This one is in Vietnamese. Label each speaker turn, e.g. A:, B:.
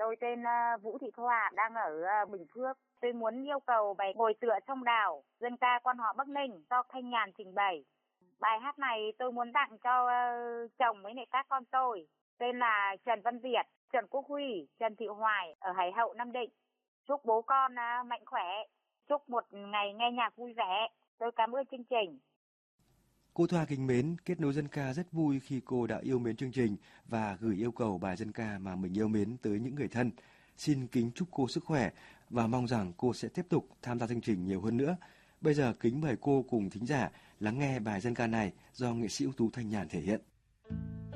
A: Tôi tên Vũ Thị Thoa, đang ở Bình Phước. Tôi muốn yêu cầu bài Ngồi Tựa Sông Đào, dân ca quan họ Bắc Ninh do Thanh Nhàn trình bày. Bài hát này tôi muốn tặng cho chồng với các con tôi. Tên là Trần Văn Việt, Trần Quốc Huy, Trần Thị Hoài ở Hải Hậu, Nam Định. Chúc bố con mạnh khỏe. Chúc một ngày nghe nhạc vui vẻ. Tôi cảm ơn chương trình.
B: Cô Thoa kính mến, Kết nối dân ca rất vui khi cô đã yêu mến chương trình và gửi yêu cầu bài dân ca mà mình yêu mến tới những người thân. Xin kính chúc cô sức khỏe và mong rằng cô sẽ tiếp tục tham gia chương trình nhiều hơn nữa. Bây giờ kính mời cô cùng thính giả lắng nghe bài dân ca này do nghệ sĩ ưu tú Thanh Nhàn thể hiện.